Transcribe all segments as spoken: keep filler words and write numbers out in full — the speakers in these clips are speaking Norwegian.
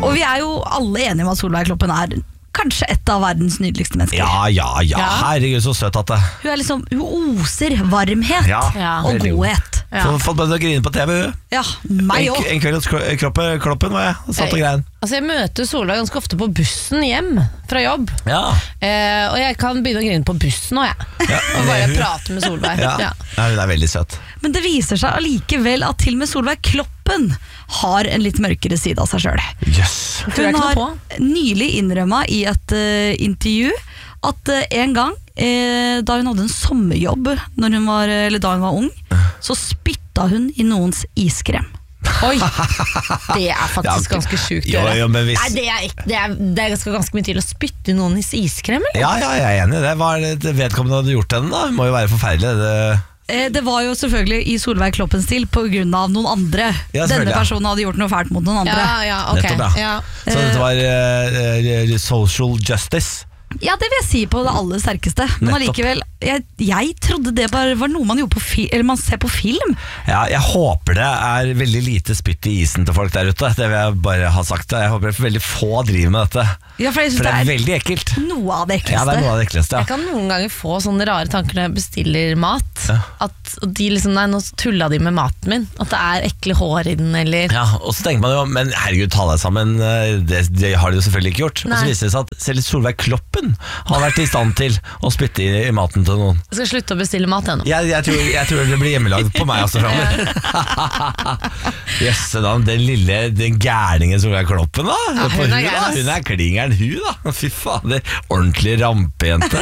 Og vi er jo alle enige om at Solveig Kloppen er kanskje et av verdens nydeligste mennesker. Ja, ja, ja, Ja. herregud så søt at det. Hun er liksom, hun oser varmhet Ja, og veldig god. godhet. Ja. Få- Fått meg til å grine på T V. hun. Ja, meg En, også. en kveld hos Klo- kroppen, Kloppen var jeg, og satt og grein. Altså Jeg møter Solveig ganske ofte på bussen hjem fra jobb. Ja, eh, Og jeg kan begynne å grine på bussen nå, jeg. ja. Og bare Hun- prate med Solveig. Ja. Ja. Ja, hun er veldig søt. Men det viser seg allikevel at til og med Solveig Kloppen har en litt mørkere side av seg selv. Jøss. Tror jeg Hun ikke har noe på. nylig innrømmet i et eh, intervju at eh, en gang eh, da hun hadde en sommerjobb når hun var, eller da hun var ung, så spytta hun i noens iskrem. Oi, det er faktisk Ja, ganske sjukt å jo, gjøre. jo, men hvis- Nei, det er, ikke, det er, det er ganske, ganske mye til å spytte i noen i iskrem, eller? Ja, ja, jeg er enig i det. Hva er det vedkommende hadde gjort henne da? Det må jo være forferdelig. Det... Eh, Det var jo selvfølgelig i Solveig Kloppens stil på grunn av noen andre. Ja, selvfølgelig, Denne ja. personen hadde gjort noe fælt mot noen andre. Ja, ja, ok. Nettopp, Ja. Så dette var eh, eh, social justice. Ja, det vil jeg si på det aller sterkeste. Men Nettopp. allikevel, jeg, jeg trodde det bare var noe man gjorde på fi, eller man ser på film. Ja, jeg håper det er veldig lite spytt i isen til folk der ute. Det vil jeg bare ha sagt. Jeg håper det er veldig få driver med dette. Ja, for jeg synes For det er det er veldig ekkelt. noe av det Ja, ekleste. det er noe av det ekleste. Jeg Ja. kan noen ganger få sånne rare tanker når jeg bestiller mat. Ja. At de liksom, nei, nå tulla de med maten min. At det er ekle hår i den, eller Ja, og så tenker man jo, men herregud, ta deg sammen. Det, det har de jo selvfølgelig ikke gjort. Og så Nei. viser det seg at selv Solveig Kloppen har vært i stand til å spytte i, i maten til noen. Jeg skal slutte å bestille mat ennå. Jeg, jeg, tror, jeg tror det blir hjemmelagd på meg også framover. Jøsse da, den lille den gærningen Solveig Kloppen da. Ja, På hun er hun, gæren, da. ass. Hun er klingeren hun da. Fy fader, ordentlig rampejente.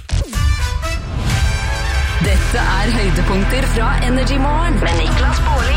Dette er høydepunkter fra Energy Morgen med Niklas Baarli.